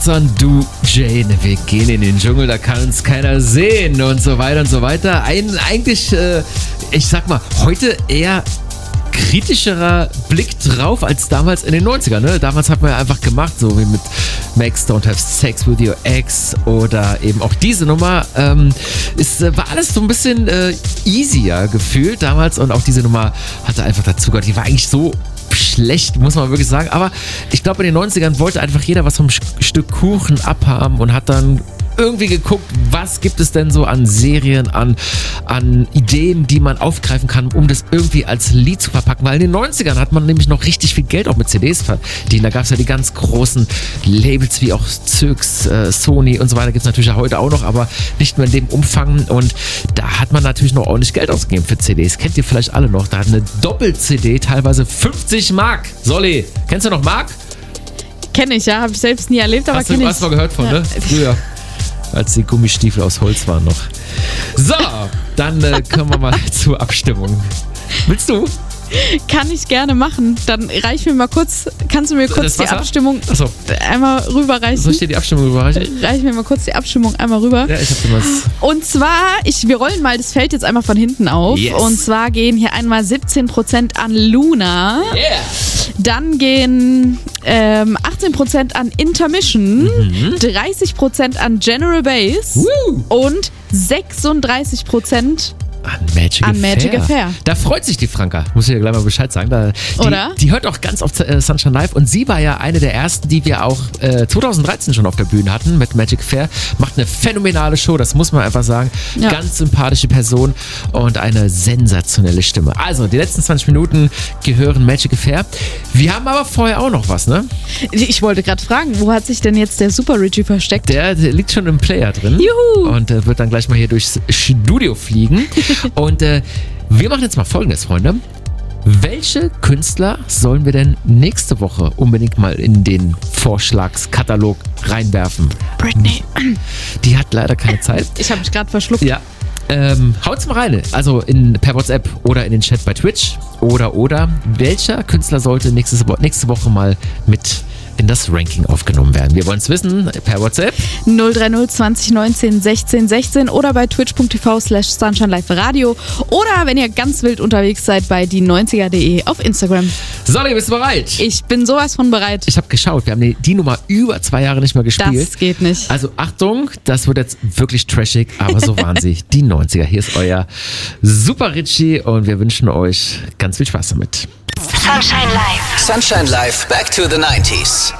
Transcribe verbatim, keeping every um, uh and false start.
Du, Jane, wir gehen in den Dschungel, da kann uns keiner sehen und so weiter und so weiter. Ein, eigentlich, äh, ich sag mal, heute eher kritischerer Blick drauf als damals in den neunzigern. Ne? Damals hat man ja einfach gemacht, so wie mit Max Don't Have Sex With Your Ex oder eben auch diese Nummer. Ähm, ist, war alles so ein bisschen äh, easier gefühlt damals und auch diese Nummer hatte einfach dazu gehört. Die war eigentlich so schlecht, muss man wirklich sagen. Aber ich glaube, in den neunzigern wollte einfach jeder was vom Stück Kuchen abhaben und hat dann irgendwie geguckt, was gibt es denn so an Serien, an, an Ideen, die man aufgreifen kann, um das irgendwie als Lied zu verpacken. Weil in den neunzigern hat man nämlich noch richtig viel Geld auch mit C Ds verdient. Da gab es ja die ganz großen Labels wie auch Zyx, äh, Sony und so weiter. Gibt es natürlich heute auch noch, aber nicht mehr in dem Umfang. Und da hat man natürlich noch ordentlich Geld ausgegeben für C Ds. Kennt ihr vielleicht alle noch? Da hat eine Doppel-C D teilweise fünfzig Mark. Solli, kennst du noch Mark? Kenne ich, ja. Habe ich selbst nie erlebt, aber kenne ich. Hast du mal gehört von, ja. Ne? Früher. Als die Gummistiefel aus Holz waren noch. So, dann äh, kommen wir mal zur Abstimmung. Willst du? Kann ich gerne machen. Dann reich mir mal kurz, kannst du mir kurz die Abstimmung Achso. einmal rüberreichen? Soll ich dir die Abstimmung rüberreichen? Reich mir mal kurz die Abstimmung einmal rüber. Ja, ich hab dir was. Und zwar, ich, wir rollen mal das Feld jetzt einmal von hinten auf. Yes. Und zwar gehen hier einmal siebzehn Prozent an Luna. Yeah. Dann gehen ähm, achtzehn Prozent an Intermission, mhm. dreißig Prozent an General Bass Woo. und sechsunddreißig Prozent An Magic, An Affair. Magic Affair. Da freut sich die Franka. Muss ich dir gleich mal Bescheid sagen. Da, die, Oder? Die hört auch ganz oft äh, Sunshine Live und sie war ja eine der ersten, die wir auch äh, zwanzig dreizehn schon auf der Bühne hatten mit Magic Affair. Macht eine phänomenale Show, das muss man einfach sagen. Ja. Ganz sympathische Person und eine sensationelle Stimme. Also, die letzten zwanzig Minuten gehören Magic Affair. Wir haben aber vorher auch noch was, ne? Ich wollte gerade fragen, wo hat sich denn jetzt der Super Richie versteckt? Der, der liegt schon im Player drin. Juhu! Und äh, wird dann gleich mal hier durchs Studio fliegen. Und äh, wir machen jetzt mal Folgendes, Freunde. Welche Künstler sollen wir denn nächste Woche unbedingt mal in den Vorschlagskatalog reinwerfen? Britney. Die hat leider keine Zeit. Ich habe mich gerade verschluckt. Ja. Ähm, haut's mal rein. Also in, per WhatsApp oder in den Chat bei Twitch. Oder, oder. Welcher Künstler sollte nächste, nächste Woche mal mit in das Ranking aufgenommen werden? Wir wollen es wissen per WhatsApp. null drei null zwanzig neunzehn sechzehn sechzehn oder bei twitch.tv slash Sunshine Live Radio oder wenn ihr ganz wild unterwegs seid bei die neunziger punkt de auf Instagram. Solli, bist du bereit? Ich bin sowas von bereit. Ich habe geschaut, wir haben die, die Nummer über zwei Jahre nicht mehr gespielt. Das geht nicht. Also Achtung, das wird jetzt wirklich trashig, aber so waren sie. Die neunziger. Hier ist euer Super Richie und wir wünschen euch ganz viel Spaß damit. Sunshine Live. Sunshine Live, back to the nineties.